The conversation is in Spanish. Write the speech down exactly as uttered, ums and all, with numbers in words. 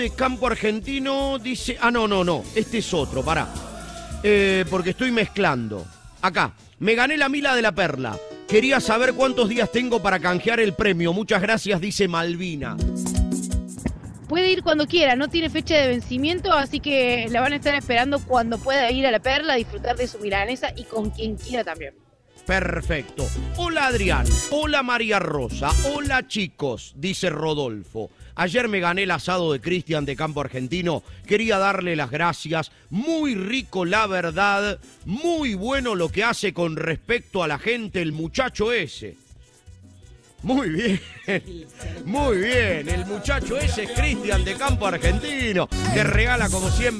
De Campo Argentino dice... Ah, no, no, no. Este es otro, pará. Eh, porque estoy mezclando. Acá. Me gané la Mila de la Perla. Quería saber cuántos días tengo para canjear el premio. Muchas gracias, dice Malvina. Puede ir cuando quiera, no tiene fecha de vencimiento, así que la van a estar esperando cuando pueda ir a la Perla, disfrutar de su milanesa y con quien quiera también. Perfecto. Hola Adrián, hola María Rosa, hola chicos, dice Rodolfo. Ayer me gané el asado de Cristian de Campo Argentino, quería darle las gracias, muy rico la verdad, muy bueno lo que hace con respecto a la gente el muchacho ese. Muy bien, muy bien, el muchacho ese es Cristian de Campo Argentino, que regala como siempre.